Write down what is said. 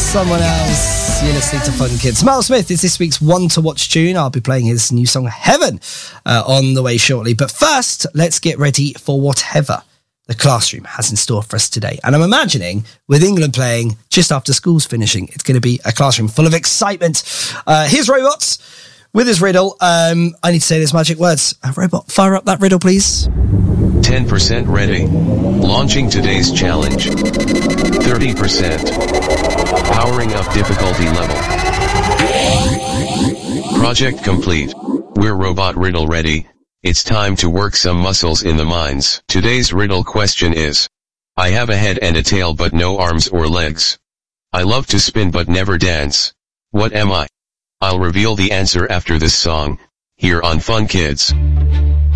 Someone Else. You're listening to Fun Kids. Miles Smith is this week's one to watch tune. I'll be playing his new song Heaven on the way shortly. But first, let's get ready for whatever the classroom has in store for us today. And I'm imagining with England playing just after school's finishing, it's going to be a classroom full of excitement. Here's Robots with his riddle. I need to say these magic words. Robot, fire up that riddle, please. 10% ready. Launching today's challenge. 30%. Powering up difficulty level. Project complete. We're robot riddle ready. It's time to work some muscles in the minds. Today's riddle question is: I have a head and a tail but no arms or legs. I love to spin but never dance. What am I? I'll reveal the answer after this song, here on Fun Kids.